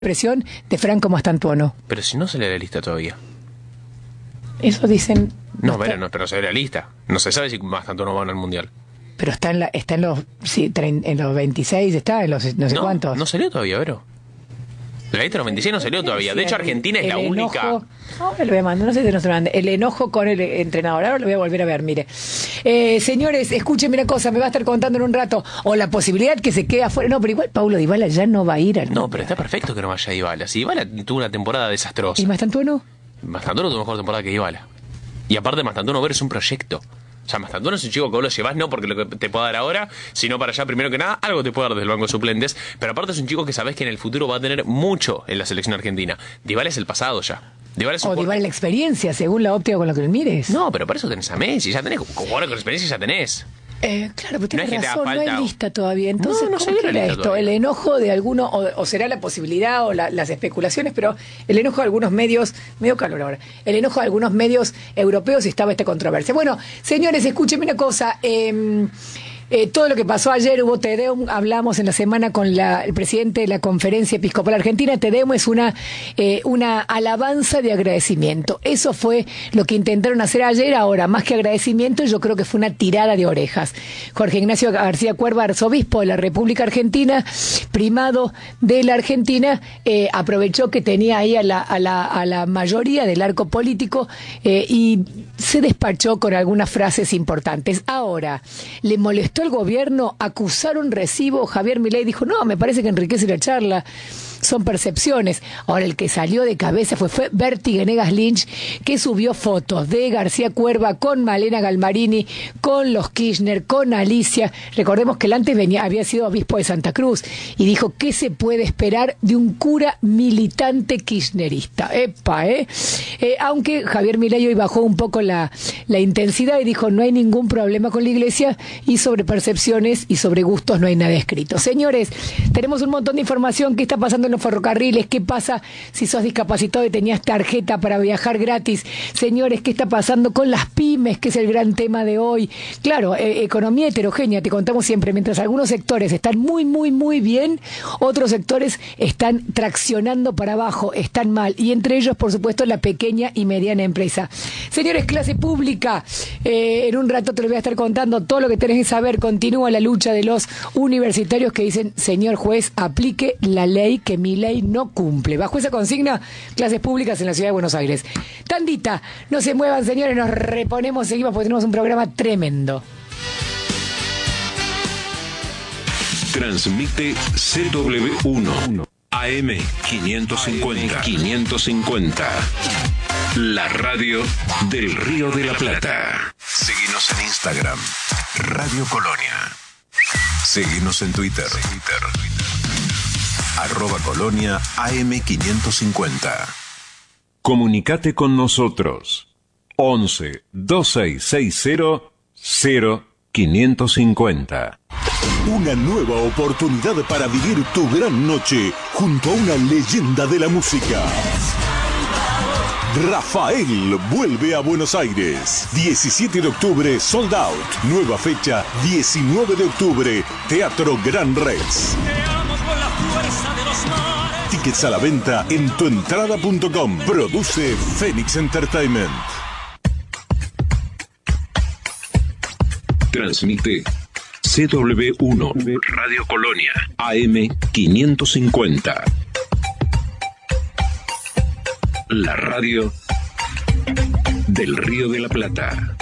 presión de Franco Mastantuono. Pero si no sale la lista todavía. Eso dicen. No, pero se ve la lista. No se sabe si Mastantuono va a ganar el Mundial. Pero está en los en los 26, está en los no sé cuántos. No salió todavía, Vero. La lista de los 26 no salió todavía. De hecho, Argentina es la única. Ahora lo voy a mandar, no sé si no se lo mandé. El enojo con el entrenador. Ahora lo voy a volver a ver, mire. Señores, escúchenme una cosa, me va a estar contando en un rato. O la posibilidad que se quede afuera. No, pero igual Paulo Dybala ya no va a ir al No, pero está perfecto que no vaya Dybala. Si Dybala tuvo una temporada desastrosa. ¿Y Mastantuono? Mastantuono tuvo mejor temporada que Dybala. Y aparte, Mastantuono ver es un proyecto. O sea, Mastantuono es un chico que vos lo llevás no porque lo que te pueda dar ahora, sino para allá, primero que nada, algo te puede dar desde el banco de suplentes. Pero aparte es un chico que sabés que en el futuro va a tener mucho en la selección argentina. Dybala es el pasado ya. Dybala es Dybala la experiencia, según la óptica con la que lo mires. No, pero para eso tenés a Messi, ya tenés. Como jugador con experiencia ya tenés. Claro, pero tienes razón, no falta... hay lista todavía. Entonces, no ¿cómo era esto? Todavía. El enojo de alguno, o será la posibilidad, o las especulaciones, pero el enojo de algunos medios, medio calor ahora, el enojo de algunos medios europeos estaba esta controversia. Bueno, señores, escúchenme una cosa. Todo lo que pasó ayer, hubo Te Deum, hablamos en la semana con el presidente de la Conferencia Episcopal Argentina. Te Deum es una alabanza de agradecimiento. Eso fue lo que intentaron hacer ayer. Ahora, más que agradecimiento, yo creo que fue una tirada de orejas. Jorge Ignacio García Cuerva, arzobispo de la República Argentina, primado de la Argentina, aprovechó que tenía ahí a la mayoría del arco político y se despachó con algunas frases importantes. Ahora, le molestó el gobierno, acusaron recibo, Javier Milei dijo, no, me parece que enriquece la charla, son percepciones. Ahora el que salió de cabeza fue Berti Venegas Lynch, que subió fotos de García Cuerva con Malena Galmarini, con los Kirchner, con Alicia. Recordemos que él antes había sido obispo de Santa Cruz y dijo, ¿qué se puede esperar de un cura militante kirchnerista? Aunque Javier Milei hoy bajó un poco la intensidad y dijo, no hay ningún problema con la iglesia y sobre percepciones y sobre gustos no hay nada escrito. Señores, tenemos un montón de información. ¿Qué está pasando en los ferrocarriles? ¿Qué pasa si sos discapacitado y tenías tarjeta para viajar gratis? Señores, ¿qué está pasando con las pymes? Que es el gran tema de hoy. Claro, economía heterogénea, te contamos siempre. Mientras algunos sectores están muy, muy, muy bien, otros sectores están traccionando para abajo, están mal. Y entre ellos, por supuesto, la pequeña y mediana empresa. Señores, clase pública, en un rato te lo voy a estar contando todo lo que tenés que saber. Continúa la lucha de los universitarios que dicen, señor juez, aplique la ley que mi ley no cumple. Bajo esa consigna, clases públicas en la ciudad de Buenos Aires. Tandita, no se muevan, señores, nos reponemos, seguimos porque tenemos un programa tremendo. Transmite CW1 AM550. La radio del Río de la Plata. Síguenos en Instagram, Radio Colonia. Síguenos en Twitter. @Colonia AM550. Comunicate con nosotros. 11 2660 0550. Una nueva oportunidad para vivir tu gran noche junto a una leyenda de la música. Rafael vuelve a Buenos Aires. 17 de octubre, sold out. Nueva fecha, 19 de octubre, Teatro Gran Rex. Tickets a la venta en tuentrada.com. Produce Phoenix Entertainment. Transmite CW1 Radio Colonia AM550. La radio del Río de la Plata.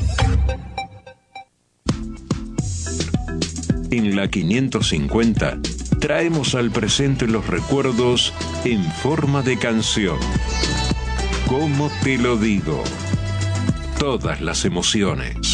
En la 550 traemos al presente los recuerdos en forma de canción. ¿Cómo te lo digo? Todas las emociones.